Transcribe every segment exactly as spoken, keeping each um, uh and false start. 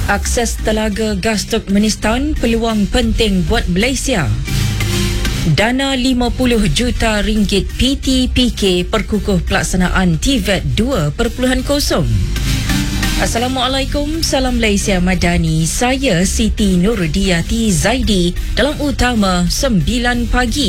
Akses telaga gas Turkmenistan peluang penting buat Malaysia. Dana lima puluh juta ringgit P T P K perkukuh pelaksanaan T V E T dua titik kosong. Assalamualaikum, salam Malaysia Madani. Saya Siti Nurdiati Zaidi dalam Utama sembilan pagi.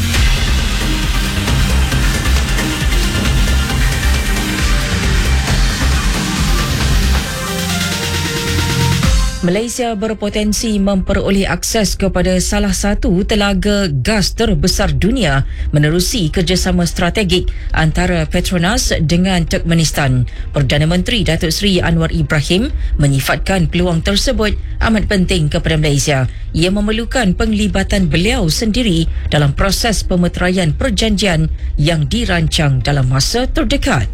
Malaysia berpotensi memperoleh akses kepada salah satu telaga gas terbesar dunia menerusi kerjasama strategik antara Petronas dengan Turkmenistan. Perdana Menteri Datuk Seri Anwar Ibrahim menyifatkan peluang tersebut amat penting kepada Malaysia. Ia memerlukan penglibatan beliau sendiri dalam proses pemeteraian perjanjian yang dirancang dalam masa terdekat.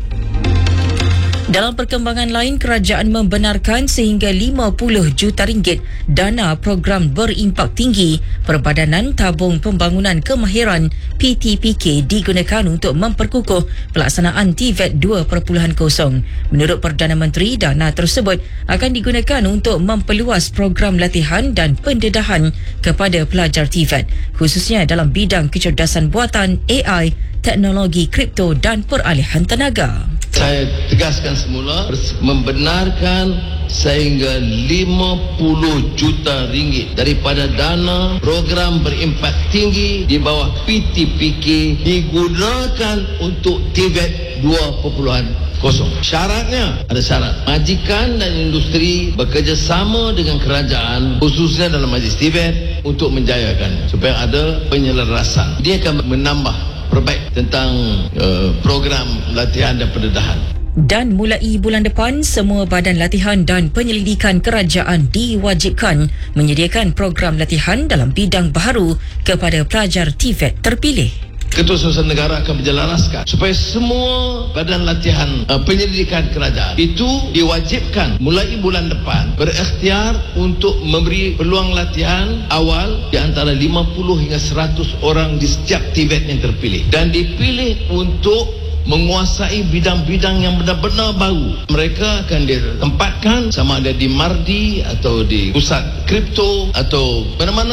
Dalam perkembangan lain, kerajaan membenarkan sehingga lima puluh juta ringgit dana program berimpak tinggi Perbadanan Tabung Pembangunan Kemahiran P T P K digunakan untuk memperkukuh pelaksanaan T V E T dua titik kosong. Menurut Perdana Menteri, dana tersebut akan digunakan untuk memperluas program latihan dan pendedahan kepada pelajar T V E T, khususnya dalam bidang kecerdasan buatan, A I, teknologi kripto dan peralihan tenaga. Saya tegaskan semula, membenarkan sehingga lima puluh juta ringgit daripada dana program berimpak tinggi di bawah P T P K digunakan untuk T V E T dua titik kosong. Syaratnya, ada syarat. Majikan dan industri bekerjasama dengan kerajaan, khususnya dalam majlis T V E T, untuk menjayakan supaya ada penyelarasan. Dia akan menambah perbaik tentang uh, program latihan dan pendedahan. Dan mulai bulan depan, semua badan latihan dan penyelidikan kerajaan diwajibkan menyediakan program latihan dalam bidang baharu kepada pelajar T V E T terpilih. Ketua Surusan Negara akan menjelaskan supaya semua badan latihan uh, penyelidikan kerajaan itu diwajibkan mulai bulan depan berikhtiar untuk memberi peluang latihan awal di antara lima puluh hingga seratus orang di setiap T V E T yang terpilih, dan dipilih untuk menguasai bidang-bidang yang benar-benar baru. Mereka akan ditempatkan sama ada di Mardi atau di pusat kripto atau mana-mana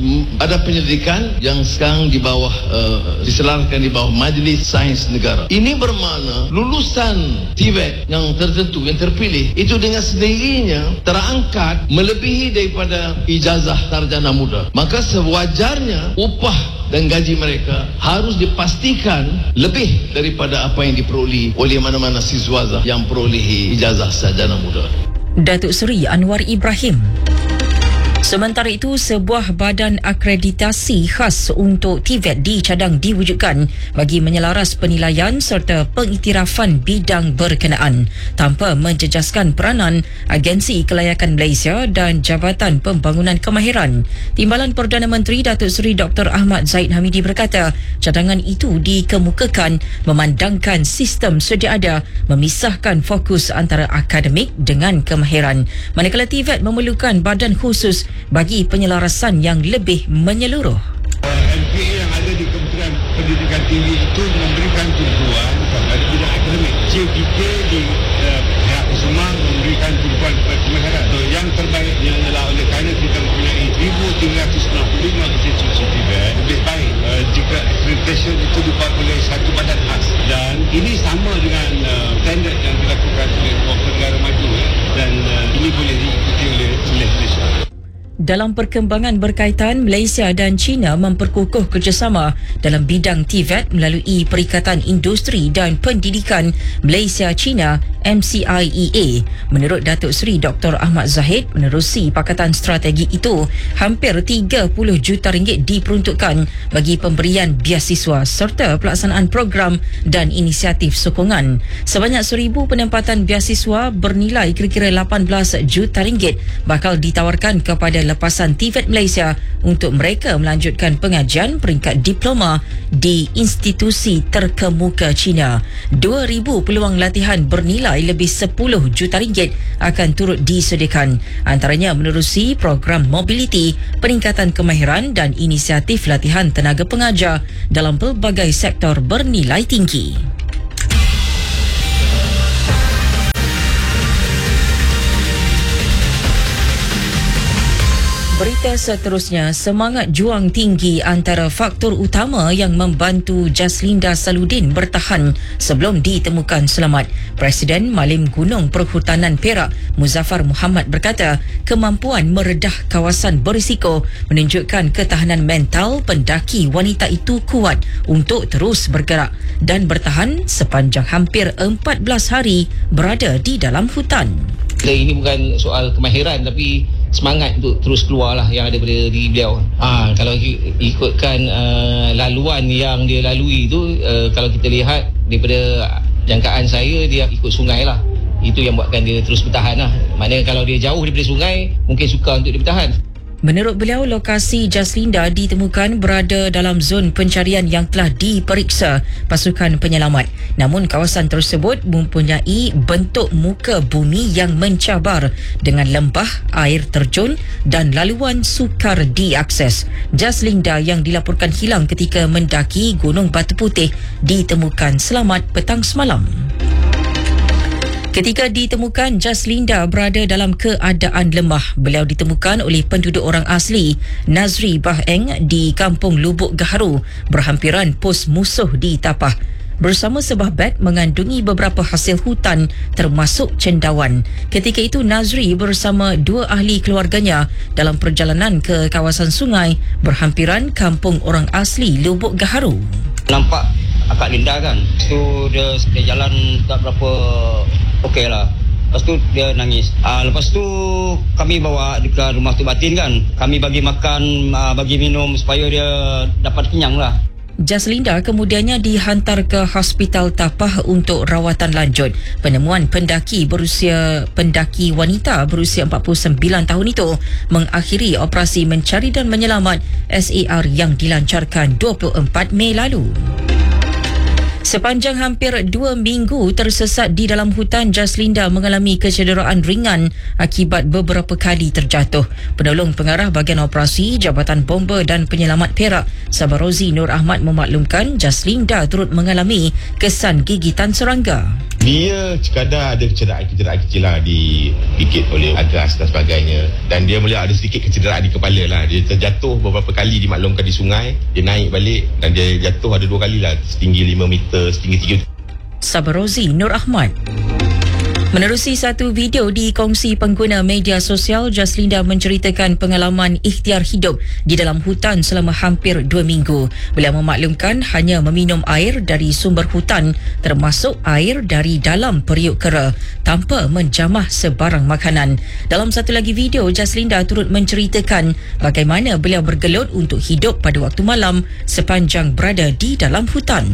ada penyelidikan yang sekarang di bawah uh, diselarkan di bawah Majlis Sains Negara. Ini bermakna lulusan T V E T yang tertentu, yang terpilih itu dengan sendirinya terangkat melebihi daripada ijazah sarjana muda. Maka sewajarnya upah dan gaji mereka harus dipastikan lebih daripada apa yang diperoleh oleh mana-mana siswa yang perolehi ijazah sarjana muda. Datuk Seri Anwar Ibrahim. Sementara itu, sebuah badan akreditasi khas untuk T V E T dicadang diwujudkan bagi menyelaras penilaian serta pengiktirafan bidang berkenaan tanpa menjejaskan peranan Agensi Kelayakan Malaysia dan Jabatan Pembangunan Kemahiran. Timbalan Perdana Menteri Datuk Seri Doktor Ahmad Zahid Hamidi berkata, cadangan itu dikemukakan memandangkan sistem sedia ada memisahkan fokus antara akademik dengan kemahiran, manakala T V E T memerlukan badan khusus bagi penyelarasan yang lebih menyeluruh. M P A yang ada di Kementerian Pendidikan Tinggi itu memberikan tumpuan dari bidang akademik. C P K di uh, pihak Usmah memberikan tumpuan kepada kemahiran. So, yang terbaiknya adalah oleh kerana kita mempunyai seribu tiga ratus enam puluh lima institusi T V E T, lebih baik uh, jika accreditation itu dibuat oleh satu badan khas. Dan ini sama dengan uh, standard yang dilakukan oleh beberapa negara maju, ya. Dan uh, ini boleh diikuti oleh Malaysia. Dalam perkembangan berkaitan, Malaysia dan China memperkukuh kerjasama dalam bidang T V E T melalui Perikatan Industri dan Pendidikan Malaysia-China M C I E A. Menurut Datuk Seri Doktor Ahmad Zahid, menerusi pakatan strategi itu, hampir tiga puluh juta ringgit diperuntukkan bagi pemberian biasiswa serta pelaksanaan program dan inisiatif sokongan. Sebanyak seribu penempatan biasiswa bernilai kira-kira lapan belas juta ringgit bakal ditawarkan kepada lepasan T V E T Malaysia untuk mereka melanjutkan pengajian peringkat diploma di institusi terkemuka China. dua ribu peluang latihan bernilai lebih sepuluh juta ringgit akan turut disediakan, antaranya menerusi program mobiliti, peningkatan kemahiran dan inisiatif latihan tenaga pengajar dalam pelbagai sektor bernilai tinggi. Berita seterusnya, semangat juang tinggi antara faktor utama yang membantu Jaslinda Saludin bertahan sebelum ditemukan selamat. Presiden Malim Gunung Perhutanan Perak, Muzaffar Muhammad berkata, kemampuan meredah kawasan berisiko menunjukkan ketahanan mental pendaki wanita itu kuat untuk terus bergerak dan bertahan sepanjang hampir empat belas hari berada di dalam hutan. Ini bukan soal kemahiran tapi semangat untuk terus keluar lah yang ada pada diri beliau. Ah, kalau ikutkan uh, laluan yang dia lalui tu, uh, kalau kita lihat daripada jangkaan saya, dia ikut sungai lah. Itu yang buatkan dia terus bertahan lah. Maknanya kalau dia jauh daripada sungai, mungkin sukar untuk dia bertahan. Menurut beliau, lokasi Jaslinda ditemukan berada dalam zon pencarian yang telah diperiksa pasukan penyelamat. Namun kawasan tersebut mempunyai bentuk muka bumi yang mencabar dengan lembah, air terjun dan laluan sukar diakses. Jaslinda yang dilaporkan hilang ketika mendaki Gunung Batu Putih ditemukan selamat petang semalam. Ketika ditemukan, Jaslinda berada dalam keadaan lemah. Beliau ditemukan oleh penduduk orang asli Nazri Baheng di Kampung Lubuk Gaharu, berhampiran pos musuh di Tapah. Bersama sebuah beg mengandungi beberapa hasil hutan termasuk cendawan. Ketika itu Nazri bersama dua ahli keluarganya dalam perjalanan ke kawasan sungai berhampiran kampung orang asli Lubuk Gaharu. Nampak akak Linda kan. Tu dia, dia jalan tak berapa okey lah. Lepas tu dia nangis. Ah, lepas tu kami bawa ke rumah Tok Batin kan. Kami bagi makan, ah, bagi minum supaya dia dapat kenyang lah. Jaslinda kemudiannya dihantar ke Hospital Tapah untuk rawatan lanjut. Penemuan pendaki berusia pendaki wanita berusia empat puluh sembilan tahun itu mengakhiri operasi mencari dan menyelamat S A R yang dilancarkan dua puluh empat Mei lalu. Sepanjang hampir dua minggu tersesat di dalam hutan, Jaslinda mengalami kecederaan ringan akibat beberapa kali terjatuh. Penolong pengarah bahagian operasi Jabatan Bomba dan Penyelamat Perak, Sabarozi Nur Ahmad memaklumkan Jaslinda turut mengalami kesan gigitan serangga. Dia sekadar ada kecederaan-kecederaan kecil lah, dipikit oleh agas dan sebagainya. Dan dia mula ada sedikit kecederaan di kepala lah. Dia terjatuh beberapa kali, dimaklumkan di sungai. Dia naik balik dan dia jatuh ada dua kali lah, setinggi lima meter, setinggi tiga. Sabarozi Nur Ahmad. Menerusi satu video dikongsi pengguna media sosial, Jaslinda menceritakan pengalaman ikhtiar hidup di dalam hutan selama hampir dua minggu. Beliau memaklumkan hanya meminum air dari sumber hutan termasuk air dari dalam periuk kera tanpa menjamah sebarang makanan. Dalam satu lagi video, Jaslinda turut menceritakan bagaimana beliau bergelut untuk hidup pada waktu malam sepanjang berada di dalam hutan.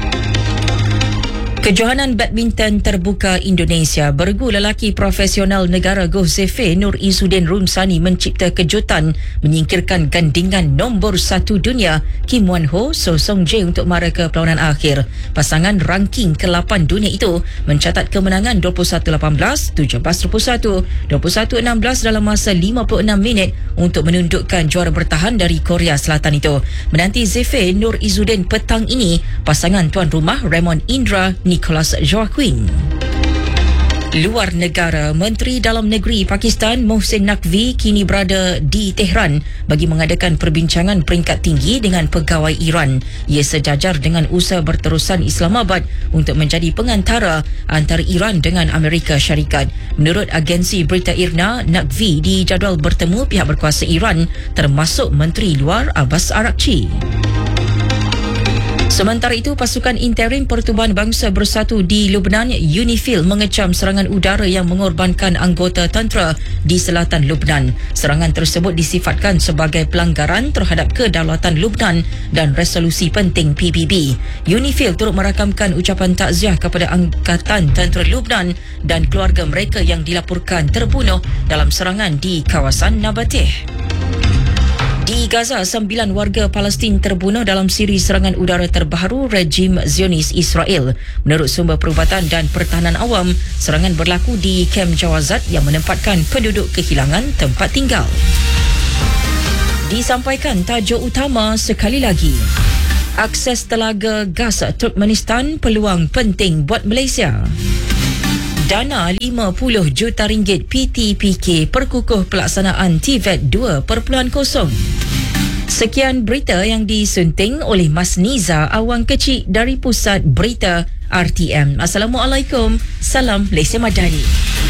Kejohanan badminton terbuka Indonesia, bergu lelaki profesional negara Goh Zefe Nur Izzuddin Rumsani mencipta kejutan menyingkirkan gandingan nombor satu dunia Kim Wan Ho So Song Jae untuk mara ke perlawanan akhir. Pasangan ranking ke lapan dunia itu mencatat kemenangan dua puluh satu lapan belas, tujuh belas dua puluh satu, dua puluh satu enam belas dalam masa lima puluh enam minit untuk menundukkan juara bertahan dari Korea Selatan itu. Menanti Zefe Nur Izzuddin petang ini, pasangan tuan rumah Raymond Indra Nicholas Joaquin. Luar negara, Menteri Dalam Negeri Pakistan Mohsin Naqvi kini berada di Tehran bagi mengadakan perbincangan peringkat tinggi dengan pegawai Iran. Ia sejajar dengan usaha berterusan Islamabad untuk menjadi pengantara antara Iran dengan Amerika Syarikat. Menurut agensi berita I R N A, Naqvi dijadual bertemu pihak berkuasa Iran termasuk Menteri Luar Abbas Araghchi. Sementara itu, pasukan interim Pertubuhan Bangsa Bersatu di Lubnan, UNIFIL, mengecam serangan udara yang mengorbankan anggota tentera di selatan Lubnan. Serangan tersebut disifatkan sebagai pelanggaran terhadap kedaulatan Lubnan dan resolusi penting P B B. UNIFIL turut merakamkan ucapan takziah kepada Angkatan Tentera Lubnan dan keluarga mereka yang dilaporkan terbunuh dalam serangan di kawasan Nabateh. Di Gaza, sembilan warga Palestin terbunuh dalam siri serangan udara terbaru rejim Zionis Israel. Menurut sumber perubatan dan pertahanan awam, serangan berlaku di kem Jawazat yang menempatkan penduduk kehilangan tempat tinggal. Disampaikan tajuk utama sekali lagi. Akses telaga gas Turkmenistan peluang penting buat Malaysia. Dana lima puluh juta ringgit P T P K perkukuh pelaksanaan T V E T dua titik kosong. Sekian berita yang disunting oleh Mas Niza, awang kecil dari Pusat Berita R T M. Assalamualaikum. Salam Malaysia Madani.